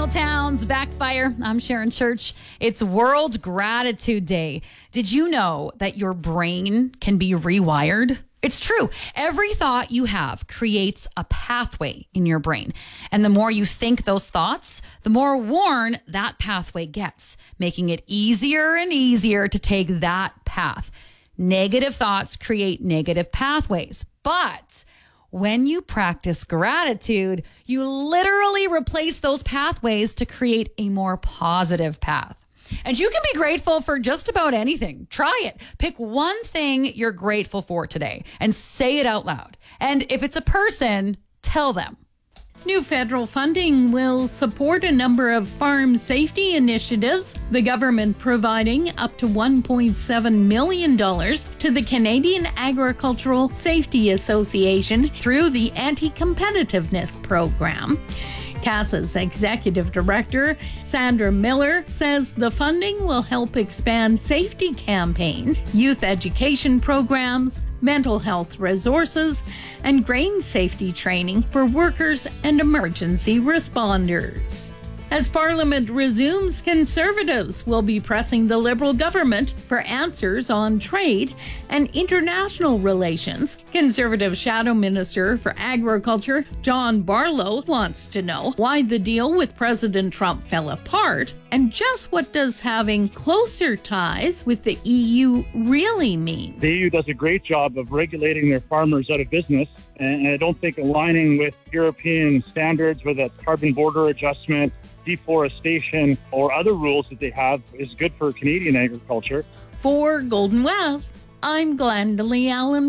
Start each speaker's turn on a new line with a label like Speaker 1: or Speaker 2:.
Speaker 1: Small Towns Backfire. I'm Sharon Church. It's World Gratitude Day. Did you know that your brain can be rewired? It's true. Every thought you have creates a pathway in your brain. And the more you think those thoughts, the more worn that pathway gets, making it easier and easier to take that path. Negative thoughts create negative pathways. But when you practice gratitude, you literally replace those pathways to create a more positive path. And you can be grateful for just about anything. Try it. Pick one thing you're grateful for today and say it out loud. And if it's a person, tell them.
Speaker 2: New federal funding will support a number of farm safety initiatives, the government providing up to $1.7 million to the Canadian Agricultural Safety Association through the Anti-Competitiveness Program. CASA's executive director, Sandra Miller, says the funding will help expand safety campaigns, youth education programs, mental health resources, and grain safety training for workers and emergency responders. As Parliament resumes, Conservatives will be pressing the Liberal government for answers on trade and international relations. Conservative Shadow Minister for Agriculture, John Barlow, wants to know why the deal with President Trump fell apart and just what does having closer ties with the EU really mean.
Speaker 3: The EU does a great job of regulating their farmers out of business, and I don't think aligning with European standards, whether that's carbon border adjustment, deforestation, or other rules that they have is good for Canadian agriculture.
Speaker 2: For Golden West, I'm Glendalee Allen